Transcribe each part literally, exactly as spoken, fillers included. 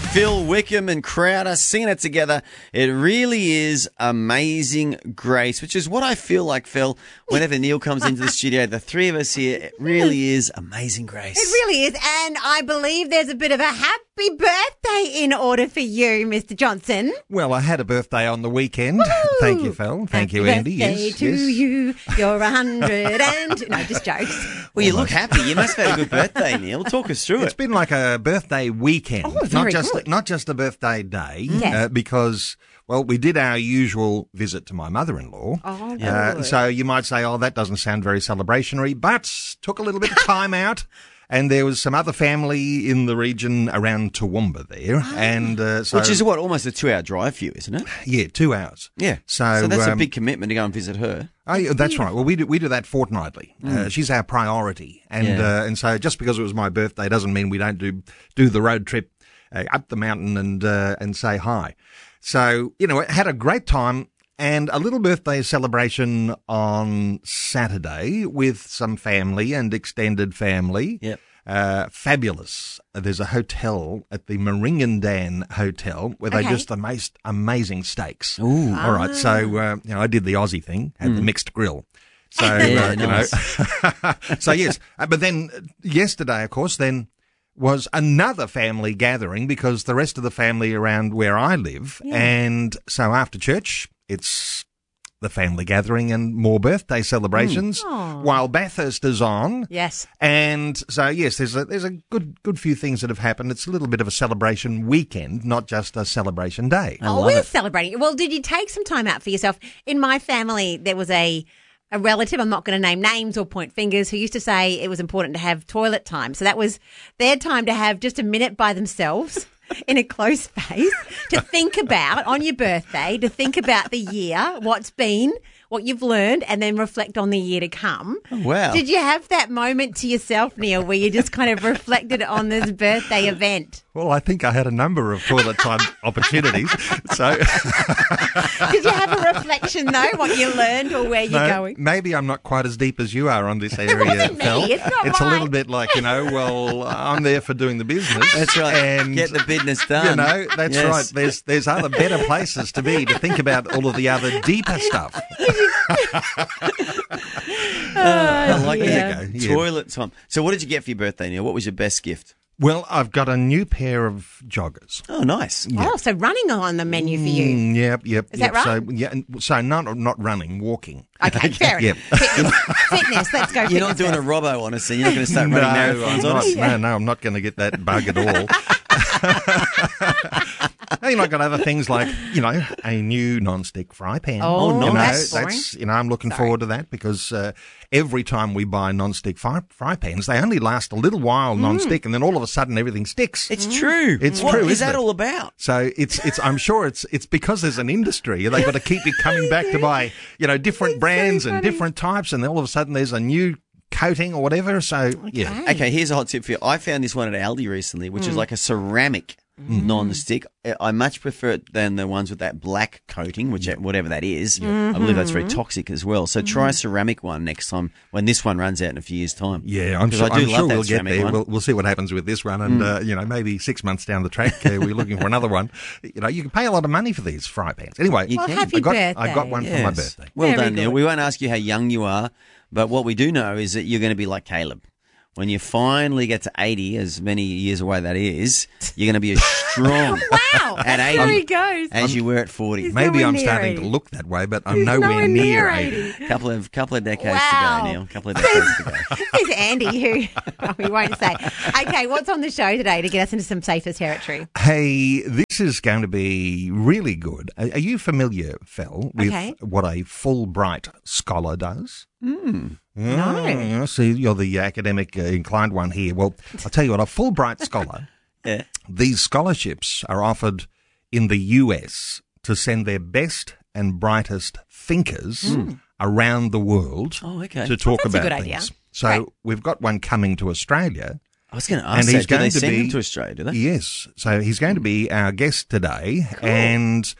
Phil Wickham and Crowder singing it together. It really is Amazing Grace, which is what I feel like, Phil, whenever Neil comes into the studio. The three of us here, it really is Amazing Grace. It really is. And I believe there's a bit of a happy birthday in order for you, Mister Johnson. Well, I had a birthday on the weekend. Woo! Thank you, Phil. Thank happy you, Andy. Birthday Yes, to yes. you. You're a hundred and... No, just jokes. Well, you look happy. You must have had a good birthday, Neil. Talk us through It's it. been like a birthday weekend, Oh, not very just good. not just a birthday day, Yes. uh, because well, we did our usual visit to my mother-in-law. Oh, Uh, good. so you might say, oh, that doesn't sound very celebrationary, but took a little bit of time out. And there was some other family in the region around Toowoomba there, and uh, so Which is what, almost a two-hour drive for you, isn't it? yeah, two hours. Yeah. So, So that's a um, big commitment to go and visit her. Oh, yeah, that's right. Well, we do we do that fortnightly. Uh, she's our priority, and Yeah. uh, and so just because it was my birthday doesn't mean we don't do do the road trip uh, up the mountain and uh, and say hi. So you know, had a great time. And a little birthday celebration on Saturday with some family and extended family. Yep. Uh, fabulous. There's a hotel at the Maringandan Hotel where they Okay. just the most amazing steaks. Ooh. All right. So, uh, you know, I did the Aussie thing, had the mixed grill. So, Yeah, uh, you nice. know, so yes. Uh, but then uh, yesterday, of course, then was another family gathering because the rest of the family around where I live. And so after church, it's the family gathering and more birthday celebrations Aw. while Bathurst is on. Yes. And so, yes, there's a, there's a good, good few things that have happened. It's a little bit of a celebration weekend, not just a celebration day. I Oh, love we're it. celebrating. Well, did you take some time out for yourself? In my family, there was a a relative, I'm not going to name names or point fingers, who used to say it was important to have toilet time. So that was their time to have just a minute by themselves in a closed space to think about on your birthday, to think about the year, what's been, what you've learned, and then reflect on the year to come. Wow. Did you have that moment to yourself, Neil, where you just kind of reflected on this birthday event? Well, I think I had a number of toilet time opportunities. So Did you have a reflection, though, what you learned or where you're no, going? maybe I'm not quite as deep as you are on this area, wasn't me. Phil. It's not a right. little bit like, you know, well, I'm there for doing the business. That's right. And, Get the business done. you know, that's Yes. right. There's there's other better places to be to think about all of the other deeper stuff. I like yeah. it. Yeah. Toilet time. So what did you get for your birthday, Neil? What was your best gift? Well, I've got a new pair of joggers. Oh, nice. Oh, so running on the menu for you. Mm, yep, yep. Is yep. that right? So, yeah, and- so not not running, walking. Okay, fair enough. Yep. Fitness, fitness, let's go. You're not doing a Robbo on us, so you're not going to start running no, marathons I'm on not, us. no, no, I'm not going to get that bug at all. You know, I've got other things like, you know, a new non-stick fry pan. Oh, you know, nice. that's, you know, I'm looking Sorry. forward to that because uh, every time we buy non-stick fry, fry pans, they only last a little while non-stick, and then all of a sudden everything sticks. It's true. It's What true, is isn't that it? all about? So it's it's. I'm sure it's it's because there's an industry. They've got to keep you coming back to buy, you know, different brands and different types, and then all of a sudden there's a new coating or whatever. So yeah, Okay, here's a hot tip for you. I found this one at Aldi recently, which is like a ceramic Mm. non-stick. I much prefer it than the ones with that black coating, which whatever that is. I believe that's very toxic as well. So try a ceramic one next time when this one runs out in a few years' time. yeah. I'm 'Cause sure, I do I'm love sure that we'll get ceramic there. one. We'll, we'll see what happens with this one, and uh, you know, maybe six months down the track, uh, we're looking for another one. You know, you can pay a lot of money for these fry pans. Anyway, You Well, can. happy I got birthday. I got one for my Yes. birthday. Well Very done, Neil. good. We won't ask you how young you are, but what we do know is that you're going to be like Caleb. When you finally get to eighty, as many years away that is, you're going to be as strong Wow, at that's eighty where he goes. as you were at forty. He's Maybe nowhere I'm near starting eighty. to look that way, but I'm He's nowhere, nowhere near near eighty. Couple of couple of decades Wow. to go, Neil. Couple of decades to go. There's Andy, who oh, we won't say. Okay, what's on the show today to get us into some safer territory? Hey, this is going to be really good. Are, are you familiar, Phil, with Okay. what a Fulbright scholar does? Mm. No. Yeah, see, you're the academic uh, inclined one here. Well, I'll tell you what, a Fulbright scholar, Yeah. these scholarships are offered in the U S to send their best and brightest thinkers around the world Oh, okay. to talk That's a about good things. idea. So Great. we've got one coming to Australia. I was going to And ask he's that. Do going they to send be- him to Australia, do they? Yes. So he's going to be our guest today, and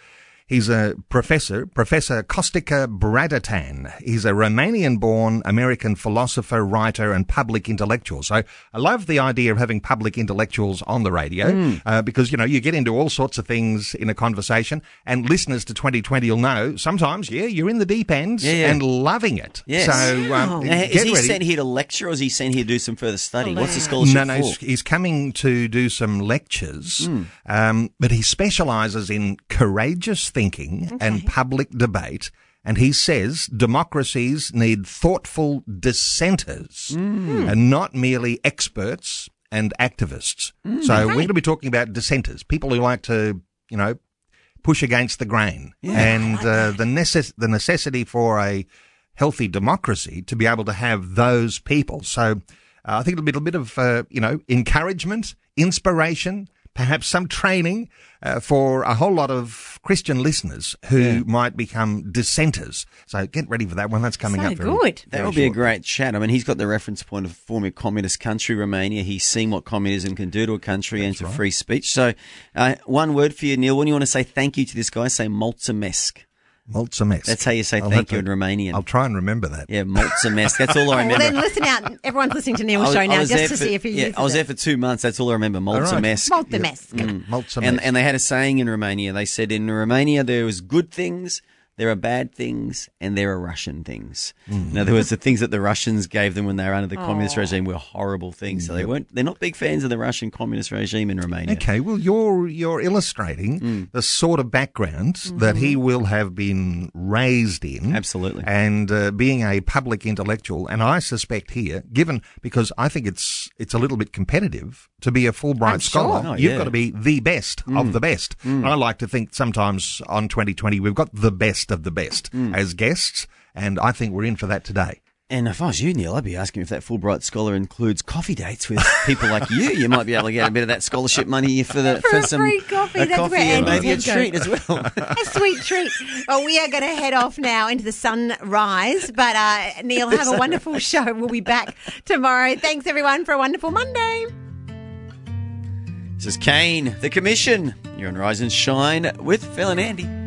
He's a professor, Professor Kostika Bradatan. He's a Romanian-born American philosopher, writer, and public intellectual. So I love the idea of having public intellectuals on the radio mm. uh, because, you know, you get into all sorts of things in a conversation, and listeners to twenty twenty will know sometimes, yeah, you're in the deep ends yeah, yeah. and loving it. Yes. So um, now, is he ready. sent here to lecture, or is he sent here to do some further study? Oh, What's the scholarship no, no, for? He's, he's coming to do some lectures, mm. um, but he specialises in courageous thinking. Thinking okay. and public debate, and he says democracies need thoughtful dissenters mm. and not merely experts and activists. Mm. So okay. we're going to be talking about dissenters, people who like to, you know, push against the grain, yeah, and like uh, the necess- the necessity for a healthy democracy to be able to have those people. So uh, I think a little bit of uh, you know encouragement, inspiration. Perhaps some training uh, for a whole lot of Christian listeners who yeah. might become dissenters. So get ready for that one. That's coming so up very, good. That will be a great chat. I mean, he's got the reference point of former communist country, Romania. He's seen what communism can do to a country That's and to right. free speech. So uh, one word for you, Neil. When you want to say thank you to this guy, say mulțumesc. Mulțumesc. That's how you say I'll thank you to, in Romanian. I'll try and remember that. Yeah, mulțumesc. That's all I remember. Well, then listen out. Everyone's listening to Neil's was, show now just to for, see if he yeah, uses I was it. there for two months. That's all I remember. Mulțumesc. Right. Mulțumesc. Yeah. Mm. Mulțumesc. And, and they had a saying in Romania. They said in Romania there was good things, there are bad things, and there are Russian things. Mm. In other words, the things that the Russians gave them when they were under the Aww. communist regime were horrible things. So they weren't. They're not big fans of the Russian communist regime in Romania. Okay, well, you're you're illustrating mm. the sort of background mm-hmm. that he will have been raised in. Absolutely. And uh, being a public intellectual, and I suspect here, given because I think it's it's a little bit competitive to be a Fulbright I'm scholar, sure. oh, you've yeah. got to be the best mm. of the best. Mm. I like to think sometimes on twenty twenty we've got the best of the best mm. as guests, and I think we're in for that today. And if I was you, Neil, I'd be asking if that Fulbright scholar includes coffee dates with people like you. You might be able to get a bit of that scholarship money for the for, for a some free coffee, a That's coffee where and maybe a go. treat as well. A sweet treat. Well, we are going to head off now into the sunrise. But uh, Neil, have a wonderful show. We'll be back tomorrow. Thanks everyone for a wonderful Monday. This is Kane, The Commission. You're on Rise and Shine with Phil and Andy.